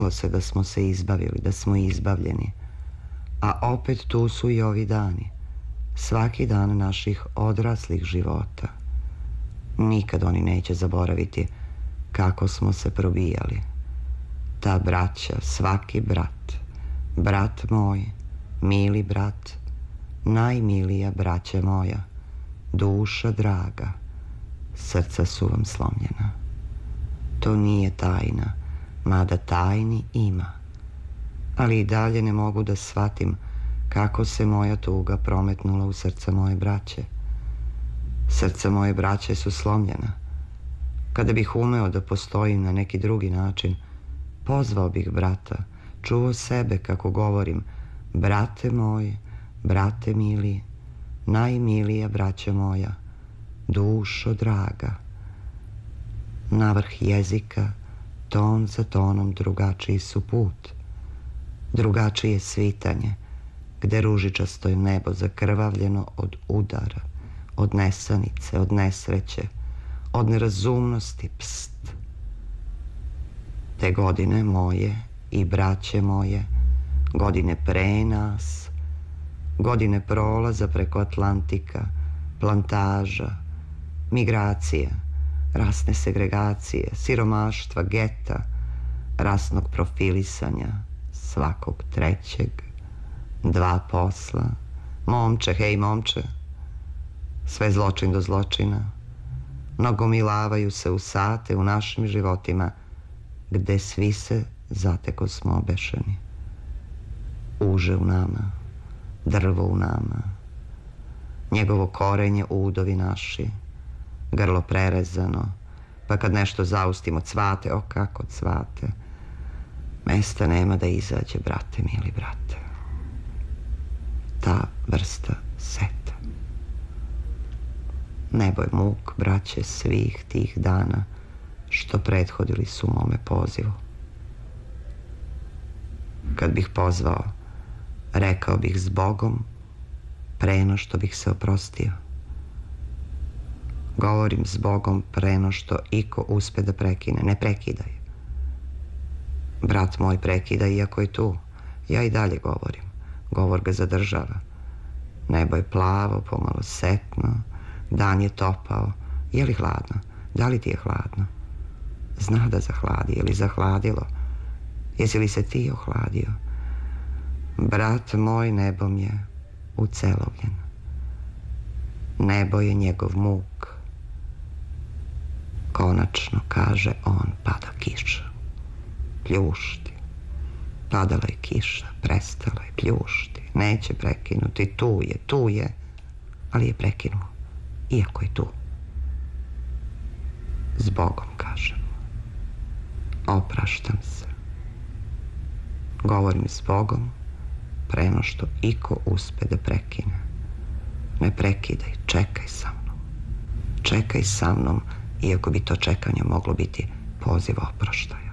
se da smo se izbavili, da smo izbavljeni. A opet tu su i ovi dani. Svaki dan naših odraslih života. Nikad oni neće zaboraviti kako smo se probijali. Ta braća, svaki brat, brat moj, mili brat, najmilija braća moja, duša draga, srca su vam slomljena. To nije tajna, mada tajni ima. Ali i dalje ne mogu da shvatim kako se moja tuga prometnula u srca moje braće. Srca moje braće su slomljena. Kada bih umeo da postojim na neki drugi način, pozvao bih brata, čuo sebe kako govorim: brate moj, brate mili, najmilija braća moja, dušo draga. Navrh jezika, ton za tonom drugačiji su put. Drugačije svitanje, gde ružičasto je nebo zakrvavljeno od udara, od nesanice, od nesreće, od nerazumnosti, pst. Te godine moje i braće moje, godine pre nas, godine prolaza preko Atlantika, plantaža, migracija, rasne segregacije, siromaštva, geta, rasnog profilisanja, svakog trećeg, 2 posla, momče, hej momče, sve zločin do zločina, nagomilavaju se u sate u našim životima, gde svi se zateko smo obešeni. Uže u nama, drvo u nama, njegovo korenje udovi naši, grlo prerezano, pa kad nešto zaustimo cvate, o kako cvate. Mesta nema da izađe, brate, mili brate. Ta vrsta seta. Nebo je muk, braće, svih tih dana što prethodili su mome pozivu. Kad bih pozvao, rekao bih s Bogom preno što bih se oprostio. Govorim s Bogom preno što iko uspe da prekine. Ne prekidaj. Brat moj prekida iako je tu. Ja i dalje govorim. Govor ga zadržava. Nebo je plavo, pomalo setno. Dan je topao. Je li hladno? Da li ti je hladno? Zna da zahladi. Je li zahladilo? Jesi li se ti ohladio? Brat moj, nebom je ucelovljen. Nebo je njegov muk. Konačno, kaže on, pada kiša. Pljušti. Padala je kiša, prestala je, pljušti. Neće prekinuti, tu je, ali je prekinuo, iako je tu. S Bogom, kažem. Opraštam se. Govorim s Bogom preno što iko uspe da prekine. Ne prekidaj, čekaj sa mnom. Čekaj sa mnom, iako bi to čekanje moglo biti poziv oproštaja.